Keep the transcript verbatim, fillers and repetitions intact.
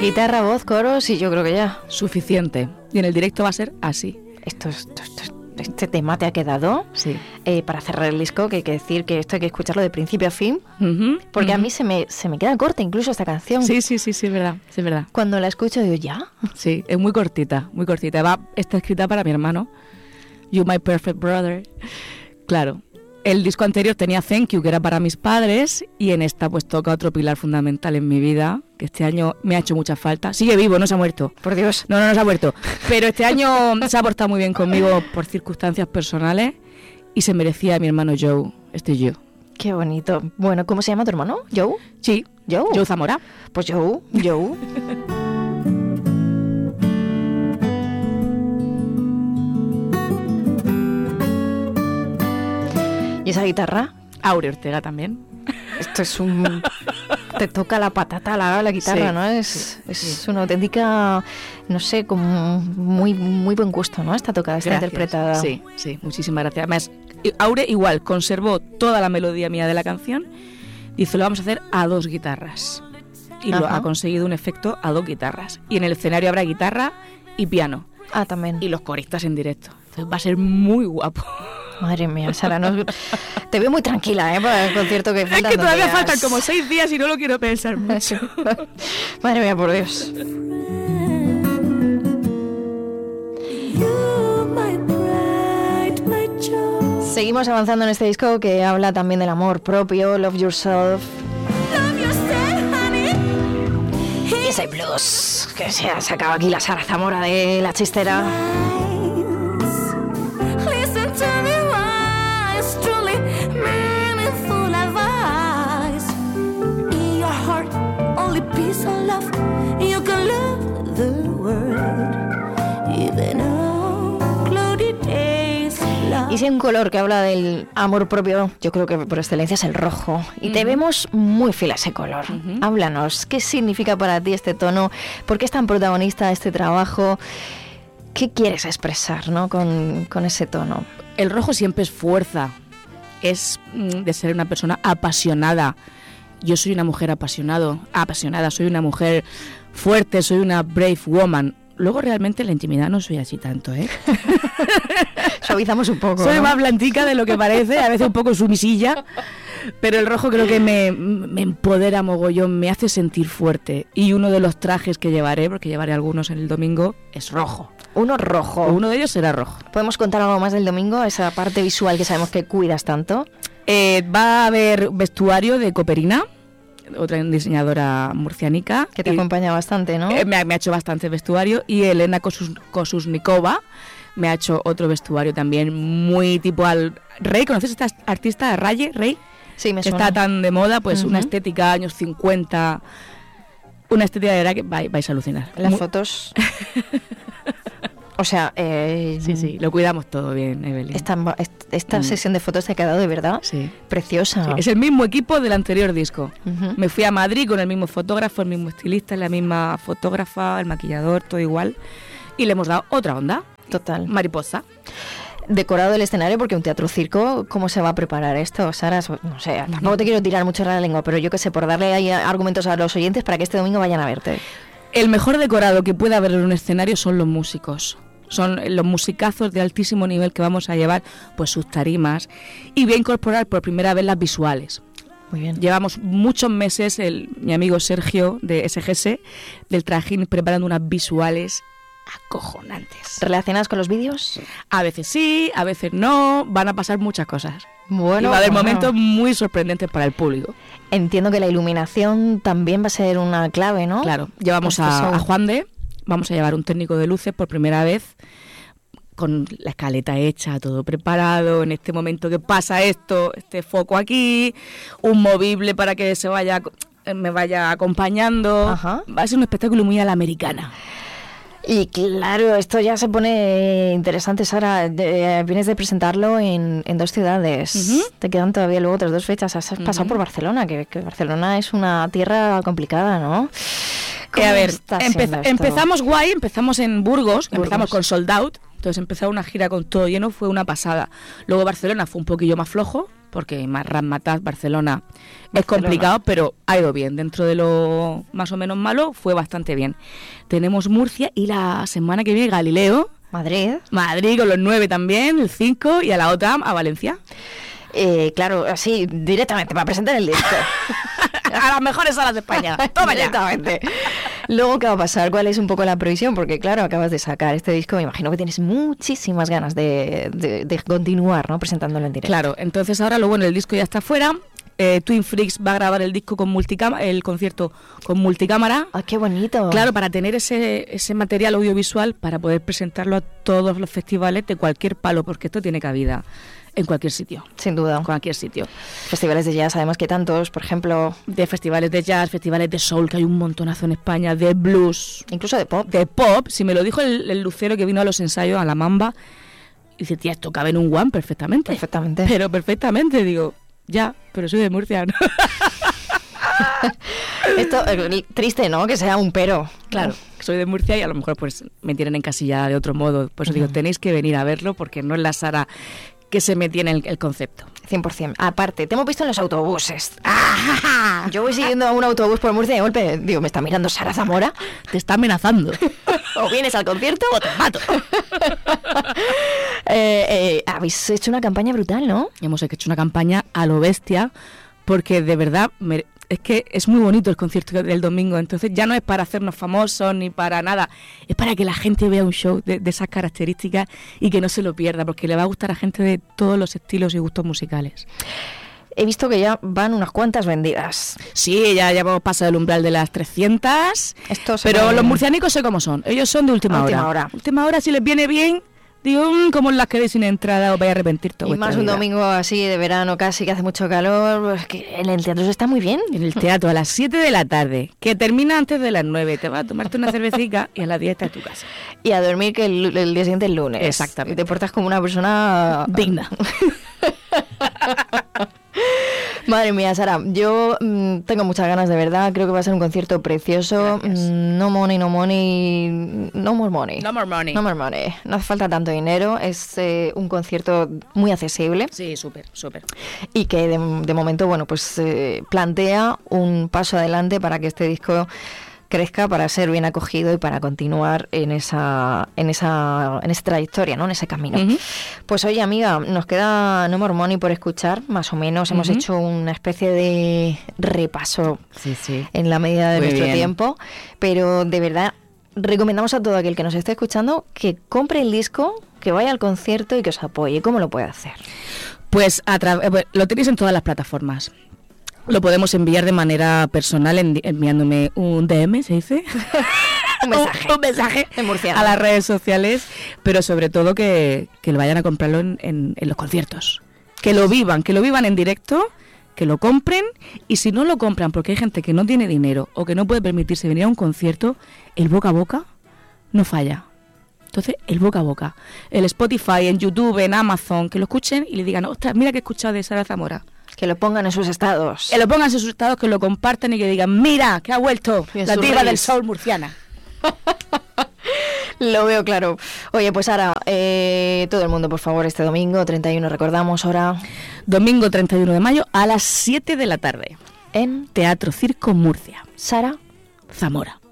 Guitarra, voz, coros y yo creo que ya. Suficiente. Y en el directo va a ser así. Esto, esto, esto, este tema te ha quedado. Sí. Eh, para cerrar el disco, que hay que decir que esto hay que escucharlo de principio a fin. Uh-huh, porque uh-huh. a mí se me, se me queda corta incluso esta canción. Sí, sí, sí, sí, es verdad, sí, es verdad. Cuando la escucho digo, ¿ya? Sí, es muy cortita, muy cortita. Va, está escrita para mi hermano. You My Perfect Brother. Claro. El disco anterior tenía Thank You, que era para mis padres, y en esta pues toca otro pilar fundamental en mi vida, que este año me ha hecho mucha falta. Sigue vivo, no se ha muerto. Por Dios. No, no, no se ha muerto. Pero este año se ha portado muy bien conmigo por circunstancias personales y se merecía a mi hermano Joe, este yo. Qué bonito. Bueno, ¿cómo se llama tu hermano? ¿Joe? Sí, Joe. Joe Zamora. Pues Joe, Joe. ¿Y esa guitarra? Aure Ortega también. Esto es un... Te toca la patata a la, la guitarra, sí, ¿no? Es, sí, es sí. una auténtica, no sé, como muy muy buen gusto, ¿no? Está tocada, está Gracias. interpretada. Sí, sí, muchísimas gracias. Además, Aure igual conservó toda la melodía mía de la canción. Dice, lo vamos a hacer a dos guitarras. Y lo Ajá. ha conseguido un efecto a dos guitarras. Y en el escenario habrá guitarra y piano. Ah, también. Y los coristas en directo. Entonces va a ser muy guapo. Madre mía, Sara, no, te veo muy tranquila, ¿eh? Para el concierto que faltan. Es que todavía días. faltan como seis días y no lo quiero pensar mucho. Madre mía, por Dios. Seguimos avanzando en este disco que habla también del amor propio, Love Yourself. Y ese blues que se ha sacado aquí la Sara Zamora de La Chistera. Y si hay un color que habla del amor propio, yo creo que por excelencia es el rojo. Y te uh-huh. vemos muy fiel a ese color. Uh-huh. Háblanos, ¿qué significa para ti este tono? ¿Por qué es tan protagonista este trabajo? ¿Qué quieres expresar, ¿no? con, con ese tono? El rojo siempre es fuerza. Es de ser una persona apasionada. Yo soy una mujer apasionado, apasionada, soy una mujer fuerte, soy una brave woman. Luego realmente en la intimidad no soy así tanto, ¿eh? Suavizamos un poco. Soy ¿no? más blantica de lo que parece, a veces un poco sumisilla, pero el rojo creo que me, me empodera mogollón, me hace sentir fuerte. Y uno de los trajes que llevaré, porque llevaré algunos en el domingo, es rojo. Uno rojo. Uno de ellos será rojo. ¿Podemos contar algo más del domingo? Esa parte visual que sabemos que cuidas tanto. Eh, va a haber vestuario de Coperina, otra diseñadora murcianica. Que te y, acompaña bastante, ¿no? Eh, me, ha, me ha hecho bastante vestuario. Y Elena Kosus, Kosusnikova me ha hecho otro vestuario también muy tipo al Rey. ¿Conoces a esta artista, Raye, Rey? Sí, me que suena. Está tan de moda, pues uh-huh. una estética años cincuenta. Una estética de verdad que vais, vais a alucinar. Las muy... fotos... O sea, eh, sí, sí, lo cuidamos todo bien, Evelyn. Esta, esta mm. sesión de fotos te ha quedado de verdad sí. preciosa. Sí, es el mismo equipo del anterior disco. Uh-huh. Me fui a Madrid con el mismo fotógrafo, el mismo estilista, la misma fotógrafa, el maquillador, todo igual. Y le hemos dado otra onda. Total. Mariposa. Decorado el escenario, porque un teatro circo, ¿cómo se va a preparar esto, Sara? No sé, tampoco te quiero tirar mucho la lengua, pero yo qué sé, por darle ahí argumentos a los oyentes para que este domingo vayan a verte. El mejor decorado que puede haber en un escenario son los músicos. Son los musicazos de altísimo nivel que vamos a llevar, pues sus tarimas. Y voy a incorporar por primera vez las visuales. Muy bien. Llevamos muchos meses, el, mi amigo Sergio de S G S, del Trajín, preparando unas visuales acojonantes. ¿Relacionadas con los vídeos? A veces sí, a veces no. Van a pasar muchas cosas. Bueno, y va a haber bueno. momentos muy sorprendentes para el público. Entiendo que la iluminación también va a ser una clave, ¿no? Claro, llevamos pues a, a Juan de, vamos a llevar un técnico de luces por primera vez, con la escaleta hecha, todo preparado, en este momento que pasa esto, este foco aquí, un movible para que se vaya, me vaya acompañando. Ajá. Va a ser un espectáculo muy a la americana. Y claro, esto ya se pone interesante, Sara. De, vienes de presentarlo en, en dos ciudades. Uh-huh. Te quedan todavía luego otras dos fechas. Has uh-huh. pasado por Barcelona, que, que Barcelona es una tierra complicada, ¿no? Eh, a ver, empe- empezamos guay, empezamos en Burgos, Burgos, empezamos con Sold Out. Entonces empezar una gira con todo lleno fue una pasada. Luego Barcelona fue un poquillo más flojo, porque Razzmatazz, Barcelona, Barcelona es complicado, pero ha ido bien. Dentro de lo más o menos malo, fue bastante bien. Tenemos Murcia y la semana que viene Galileo. Madrid. Madrid con los nueve también, el cinco, y a la otra a Valencia. Eh, claro, así, directamente, para presentar el disco. A las mejores salas de España. Toma ya. Directamente. Luego, ¿qué va a pasar? ¿Cuál es un poco la previsión? Porque, claro, acabas de sacar este disco, me imagino que tienes muchísimas ganas de, de, de continuar, ¿no? Presentándolo en directo. Claro, entonces ahora lo bueno, el disco ya está fuera. Eh, Twin Freaks va a grabar el disco con multicámara, el concierto con multicámara. ¡Ah, qué bonito! Claro, para tener ese, ese material audiovisual para poder presentarlo a todos los festivales de cualquier palo, porque esto tiene cabida en cualquier sitio. Sin duda. En cualquier sitio. Festivales de jazz, además que tantos, por ejemplo... De festivales de jazz, festivales de soul, que hay un montonazo en España, de blues. Incluso de pop. De pop. Si me lo dijo el, el lucero que vino a los ensayos, a la Mamba, y dice, tía, esto cabe en un one perfectamente. Perfectamente. Pero perfectamente, digo, ya, pero soy de Murcia, ¿no? Esto, eh, triste, ¿no? Que sea un pero. Claro, soy de Murcia y a lo mejor pues me tienen encasillada de otro modo. Por eso uh-huh. digo, tenéis que venir a verlo porque no es la Sara que se me tiene el, el concepto. cien por ciento. Aparte, te hemos visto en los autobuses. ¡Ah! Yo voy siguiendo a un autobús por Murcia y de golpe, digo, ¿me está mirando Sara Zamora? Te está amenazando. O vienes al concierto o te mato. eh, eh, habéis hecho una campaña brutal, ¿no? Hemos hecho una campaña a lo bestia porque de verdad... Me, es que es muy bonito el concierto del domingo, entonces ya no es para hacernos famosos ni para nada, es para que la gente vea un show de, de esas características y que no se lo pierda, porque le va a gustar a gente de todos los estilos y gustos musicales. He visto que ya van unas cuantas vendidas. Sí, ya llevamos pasado el umbral de las trescientas, Esto pero los murcianicos sé cómo son, ellos son de última, última hora. hora. Última hora, si les viene bien... Digo, como las quedéis sin entrada os vais a arrepentir todo. Y más un vida. domingo así de verano casi que hace mucho calor, pues que en el teatro se está muy bien. En el teatro a las siete de la tarde, que termina antes de las nueve, te vas a tomarte una cervecita y a las diez estás en tu casa. Y a dormir que el, el día siguiente es lunes. Exactamente. Y te portas como una persona digna. Madre mía, Sara, yo mmm, tengo muchas ganas de verdad, creo que va a ser un concierto precioso. Mm, no money, no money, no more money. No more money. No more money. No hace falta tanto dinero, es eh, un concierto muy accesible. Sí, súper, súper. Y que de, de momento, bueno, pues eh, plantea un paso adelante para que este disco crezca, para ser bien acogido y para continuar en esa en esa en esa trayectoria, ¿no? En ese camino. Uh-huh. Pues oye, amiga, nos queda No More Money por escuchar, más o menos. Uh-huh. Hemos hecho una especie de repaso sí, sí. en la medida de Muy nuestro bien. tiempo, pero de verdad recomendamos a todo aquel que nos esté escuchando que compre el disco, que vaya al concierto y que os apoye. ¿Cómo lo puede hacer? Pues a tra- lo tenéis en todas las plataformas. Lo podemos enviar de manera personal en, enviándome un D M, ¿se dice? un mensaje. un, un mensaje en murciano. A las redes sociales, pero sobre todo que, que lo vayan a comprarlo en, en, en los conciertos. Que lo vivan, que lo vivan en directo, que lo compren, y si no lo compran porque hay gente que no tiene dinero o que no puede permitirse venir a un concierto, el boca a boca no falla. Entonces, el boca a boca. El Spotify, en YouTube, en Amazon, que lo escuchen y le digan, ostras, mira que he escuchado de Sara Zamora. Que lo pongan en sus estados. Que lo pongan en sus estados, que lo compartan y que digan, mira, que ha vuelto la diva del soul murciana. Lo veo claro. Oye, pues ahora, eh, todo el mundo, por favor, este domingo treinta y uno, recordamos, hora... Domingo treinta y uno de mayo a las siete de la tarde. En Teatro Circo Murcia. Sara Zamora.